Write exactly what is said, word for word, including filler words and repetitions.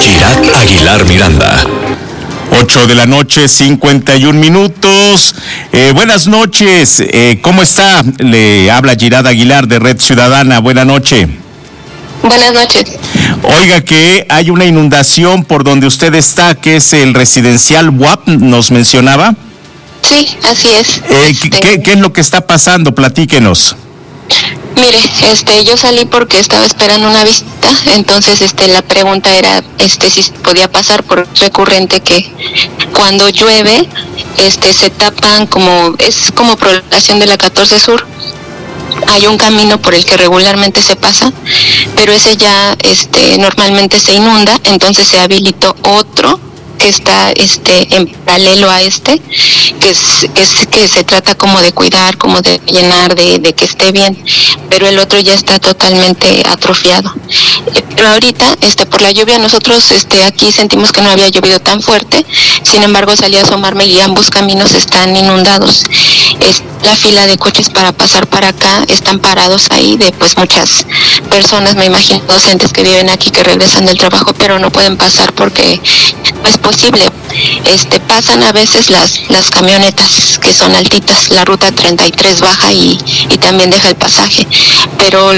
Girat Aguilar Miranda. ocho de la noche, cincuenta y un minutos. Eh, buenas noches, eh, ¿cómo está? Le habla Girat Aguilar de Red Ciudadana, buena noche. Buenas noches. Oiga, que hay una inundación por donde usted está, que es el residencial W A P, ¿nos mencionaba? Sí, así es. Eh, este... ¿qué, ¿Qué es lo que está pasando? Platíquenos. Mire, este, yo salí porque estaba esperando una visita, entonces, este, la pregunta era, este, si podía pasar, por recurrente que cuando llueve, este, se tapan como, es como prolongación de la catorce Sur. Hay un camino por el que regularmente se pasa, pero ese ya, este, normalmente se inunda, entonces se habilitó otro que está este en paralelo a este, que es, es que se trata como de cuidar, como de llenar, de, de que esté bien, pero el otro ya está totalmente atrofiado. Eh, pero ahorita, este, por la lluvia, nosotros este aquí sentimos que no había llovido tan fuerte, sin embargo salí a asomarme y ambos caminos están inundados. Es, la fila de coches para pasar para acá están parados ahí, de pues muchas personas, me imagino docentes que viven aquí, que regresan del trabajo, pero no pueden pasar porque no es posible. Este, pasan a veces las las camionetas que son altitas, la ruta treinta y tres baja y, y también deja el pasaje, pero